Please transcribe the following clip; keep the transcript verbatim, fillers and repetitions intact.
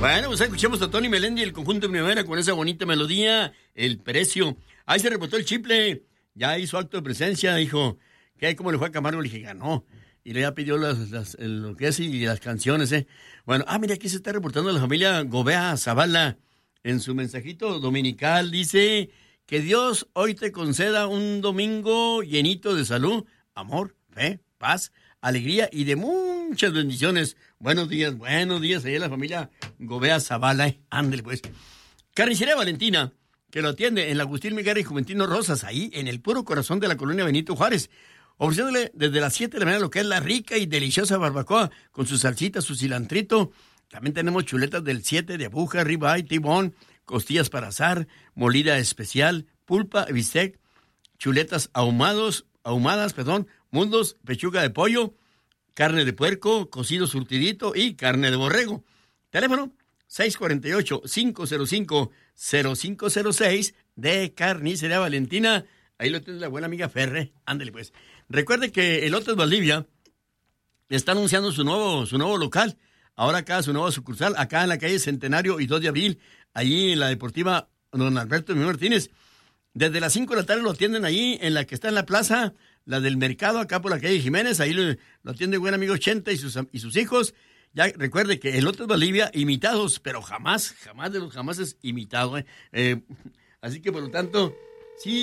Bueno, pues escuchemos a Tony Melendi y el conjunto Primavera con esa bonita melodía, El Precio. Ahí se reportó el Chiple, ya hizo acto de presencia, dijo, ¿qué? ¿Cómo le fue a Camargo? Le dije, ganó. Y le ya pidió las, las, lo que es y las canciones, ¿eh? Bueno, ah, mira, aquí se está reportando la familia Gobea Zavala en su mensajito dominical. Dice, que Dios hoy te conceda un domingo llenito de salud, amor, fe, paz, alegría y de muchas bendiciones. Buenos días, buenos días, ahí la familia Gobea Zavala, ¿eh? Ándale, pues. Carnicería Valentina, que lo atiende en la Agustín Miguel y Juventino Rosas, ahí en el puro corazón de la colonia Benito Juárez, ofreciéndole desde las siete de la mañana lo que es la rica y deliciosa barbacoa con su salsita, su cilantrito. También tenemos chuletas del siete de aguja, ribeye, tibón, costillas para asar, molida especial, pulpa, bistec, chuletas ahumados, ahumadas, perdón, mundos, pechuga de pollo, carne de puerco, cocido surtidito y carne de borrego. Teléfono seis cuatro ocho, cinco cero cinco, cero cinco cero seis de Carnicería Valentina. Ahí lo tiene la buena amiga Ferre. Ándale, pues. Recuerde que Elotes Valdivia está anunciando su nuevo, su nuevo local. Ahora acá su nueva sucursal, acá en la calle Centenario y dos de abril, allí en la Deportiva Don Alberto Miguel Martínez. Desde las cinco de la tarde lo atienden ahí, en la que está en la plaza, la del mercado, acá por la calle Jiménez. Ahí lo, lo atiende buen amigo Chenta y sus, y sus hijos. Ya recuerde que Elotes Valdivia, imitados, pero jamás, jamás de los jamás es imitado. ¿eh? Eh, así que por lo tanto, sí.